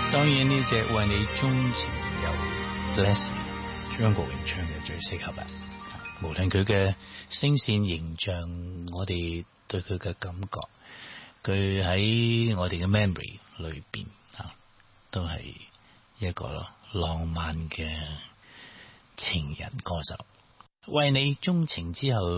當然呢隻為你鍾情由 Leslie 張國榮唱嘅最適合啦。無論佢嘅聲線形象，我哋對佢嘅感覺，佢喺我哋嘅 memory 裏邊都係一個浪漫嘅情人歌手。為你鍾情之後